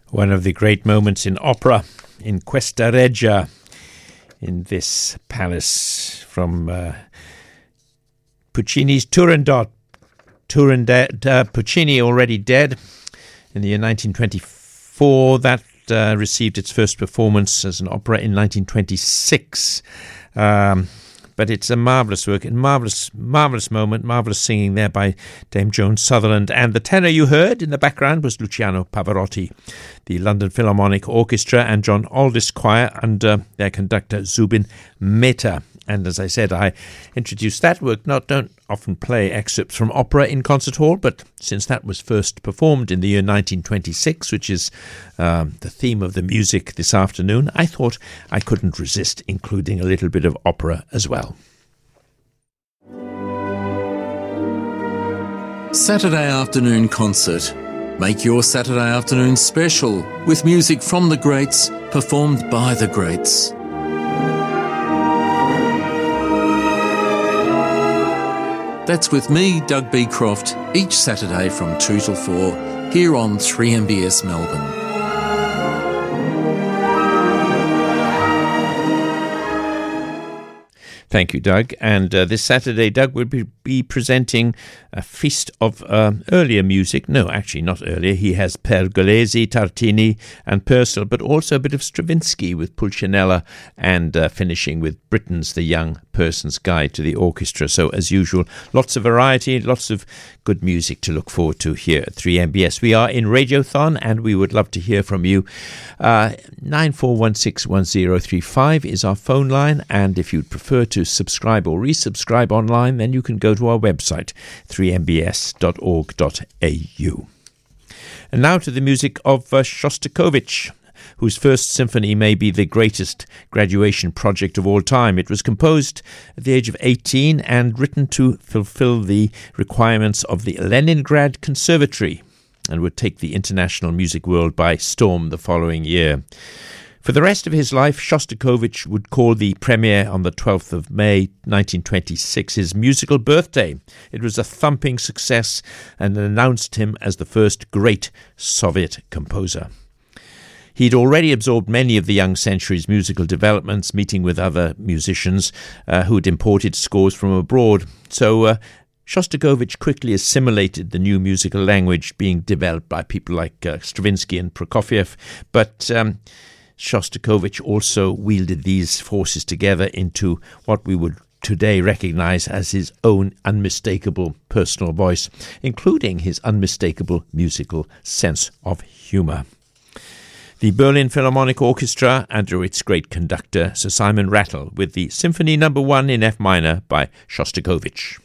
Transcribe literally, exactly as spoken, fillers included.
One of the great moments in opera in Questa Regia, in this palace from uh, Puccini's Turandot. Turandot, uh, Puccini already dead in the year nineteen twenty-four. That uh, received its first performance as an opera in nineteen twenty-six. Um, But it's a marvellous work, and marvellous, marvellous moment, marvellous singing there by Dame Joan Sutherland. And the tenor you heard in the background was Luciano Pavarotti, the London Philharmonic Orchestra and John Aldis Choir under their conductor Zubin Mehta. And as I said, I introduced that work. Not don't often play excerpts from opera in concert hall, but since that was first performed in the year nineteen twenty-six, which is um, the theme of the music this afternoon, I thought I couldn't resist including a little bit of opera as well. Saturday afternoon concert. Make your Saturday afternoon special with music from the greats, performed by the greats. That's with me, Doug B. Croft, each Saturday from two till four, here on three M B S Melbourne. Thank you, Doug. And uh, this Saturday, Doug will be, be presenting a feast of uh, earlier music. No, actually not earlier. He has Pergolesi, Tartini and Purcell, but also a bit of Stravinsky with Pulcinella, and uh, finishing with Britten's The Young Person's Guide to the Orchestra. So, as usual, lots of variety, lots of good music to look forward to here at three M B S. We are in Radiothon, and we would love to hear from you. Uh, nine four one six one zero three five is our phone line, and if you'd prefer to subscribe or resubscribe online, then you can go to our website, three m b s dot org dot a u. And now to the music of uh, Shostakovich, whose first symphony may be the greatest graduation project of all time. It was composed at the age of eighteen and written to fulfill the requirements of the Leningrad Conservatory, and would take the international music world by storm the following year. For the rest of his life, Shostakovich would call the premiere on the twelfth of May nineteen twenty-six his musical birthday. It was a thumping success and announced him as the first great Soviet composer. He'd already absorbed many of the young century's musical developments, meeting with other musicians uh, who'd imported scores from abroad. So uh, Shostakovich quickly assimilated the new musical language being developed by people like uh, Stravinsky and Prokofiev. But um, Shostakovich also wielded these forces together into what we would today recognize as his own unmistakable personal voice, including his unmistakable musical sense of humor. The Berlin Philharmonic Orchestra under its great conductor Sir Simon Rattle with the Symphony Number One in F minor by Shostakovich.